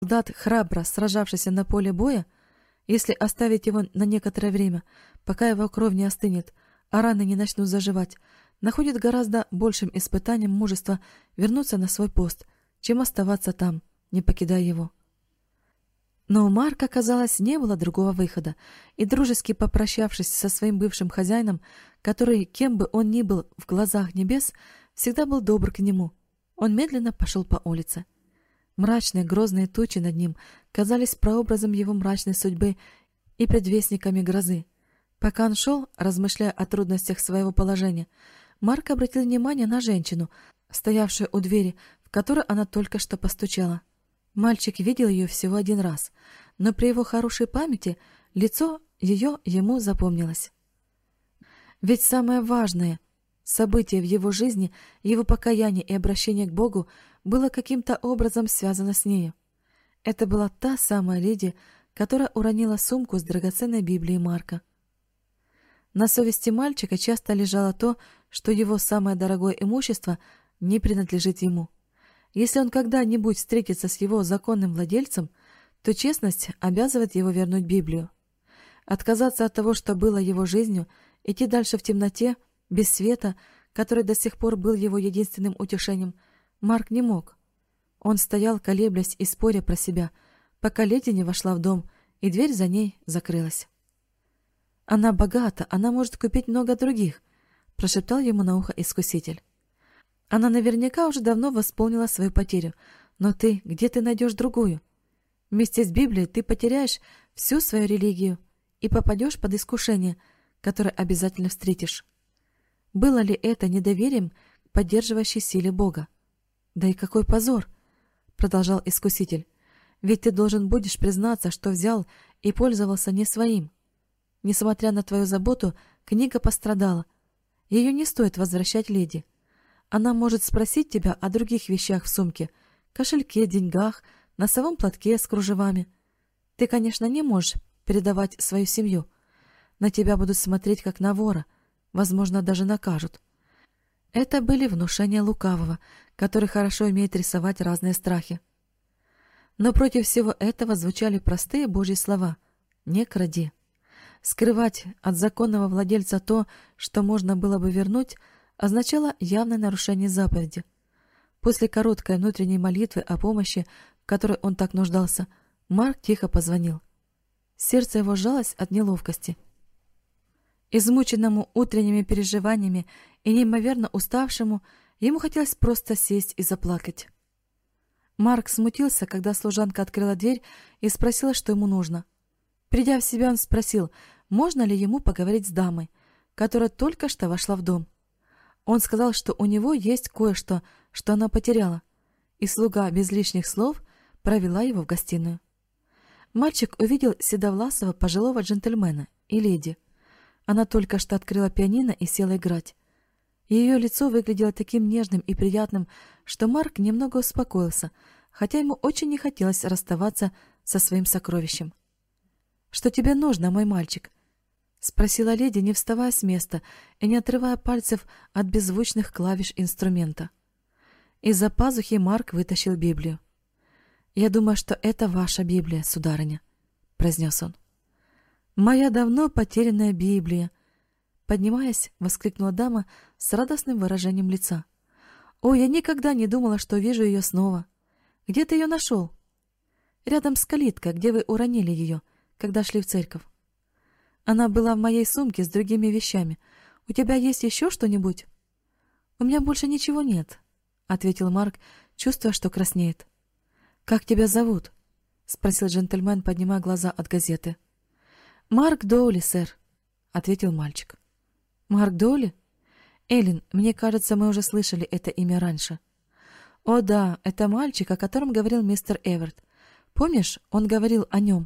Солдат, храбро сражавшийся на поле боя, если оставить его на некоторое время, пока его кровь не остынет, а раны не начнут заживать, находит гораздо большим испытанием мужества вернуться на свой пост, чем оставаться там, не покидая его. Но у Марка, казалось, не было другого выхода, и, дружески попрощавшись со своим бывшим хозяином, который, кем бы он ни был в глазах небес, всегда был добр к нему, он медленно пошел по улице. Мрачные грозные тучи над ним казались прообразом его мрачной судьбы и предвестниками грозы. Пока он шел, размышляя о трудностях своего положения, Марк обратил внимание на женщину, стоявшую у двери, в которой она только что постучала. Мальчик видел ее всего один раз, но при его хорошей памяти лицо ее ему запомнилось. Ведь самое важное событие в его жизни, его покаяние и обращение к Богу, было каким-то образом связано с нею. Это была та самая леди, которая уронила сумку с драгоценной Библией Марка. На совести мальчика часто лежало то, что его самое дорогое имущество не принадлежит ему. Если он когда-нибудь встретится с его законным владельцем, то честность обязывает его вернуть Библию. Отказаться от того, что было его жизнью, идти дальше в темноте, без света, который до сих пор был его единственным утешением, Марк не мог. Он стоял, колеблясь и споря про себя, пока леди не вошла в дом, и дверь за ней закрылась. «Она богата, она может купить много других», — прошептал ему на ухо искуситель. «Она наверняка уже давно восполнила свою потерю, но где ты найдешь другую? Вместе с Библией ты потеряешь всю свою религию и попадешь под искушение, которое обязательно встретишь. Было ли это недоверием к поддерживающей силе Бога? Да и какой позор!» — продолжал искуситель. «Ведь ты должен будешь признаться, что взял и пользовался не своим. Несмотря на твою заботу, книга пострадала. Ее не стоит возвращать леди. Она может спросить тебя о других вещах в сумке, кошельке, деньгах, носовом платке с кружевами. Ты, конечно, не можешь передавать свою семью. На тебя будут смотреть как на вора, возможно, даже накажут». Это были внушения лукавого, который хорошо умеет рисовать разные страхи. Но против всего этого звучали простые Божьи слова: «Не кради». Скрывать от законного владельца то, что можно было бы вернуть, означало явное нарушение заповеди. После короткой внутренней молитвы о помощи, в которой он так нуждался, Марк тихо позвонил. Сердце его сжалось от неловкости. Измученному утренними переживаниями и неимоверно уставшему, ему хотелось просто сесть и заплакать. Марк смутился, когда служанка открыла дверь и спросила, что ему нужно. Придя в себя, он спросил, можно ли ему поговорить с дамой, которая только что вошла в дом. Он сказал, что у него есть кое-что, что она потеряла, и слуга без лишних слов провела его в гостиную. Мальчик увидел седовласого пожилого джентльмена и леди. Она только что открыла пианино и села играть. Ее лицо выглядело таким нежным и приятным, что Марк немного успокоился, хотя ему очень не хотелось расставаться со своим сокровищем. «Что тебе нужно, мой мальчик?» — спросила леди, не вставая с места и не отрывая пальцев от беззвучных клавиш инструмента. Из-за пазухи Марк вытащил Библию. «Я думаю, что это ваша Библия, сударыня», — произнес он. «Моя давно потерянная Библия!» Поднимаясь, воскликнула дама с радостным выражением лица. «О, я никогда не думала, что увижу ее снова. Где ты ее нашел?» «Рядом с калиткой, где вы уронили ее, когда шли в церковь. Она была в моей сумке с другими вещами. У тебя есть еще что-нибудь?» «У меня больше ничего нет», — ответил Марк, чувствуя, что краснеет. «Как тебя зовут?» — спросил джентльмен, поднимая глаза от газеты. «Марк Доули, сэр», — ответил мальчик. «Марк Доули? Эллен, мне кажется, мы уже слышали это имя раньше». «О да, это мальчик, о котором говорил мистер Эверт. Помнишь, он говорил о нем?»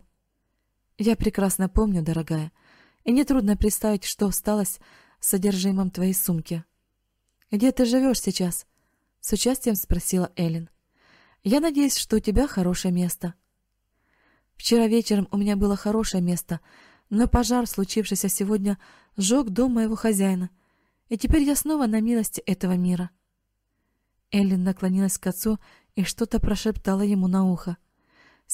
«Я прекрасно помню, дорогая, и нетрудно представить, что стало с содержимым твоей сумки». «Где ты живешь сейчас?» — с участием спросила Эллен. «Я надеюсь, что у тебя хорошее место». «Вчера вечером у меня было хорошее место, но пожар, случившийся сегодня, сжег дом моего хозяина, и теперь я снова на милости этого мира». Эллен наклонилась к отцу и что-то прошептала ему на ухо.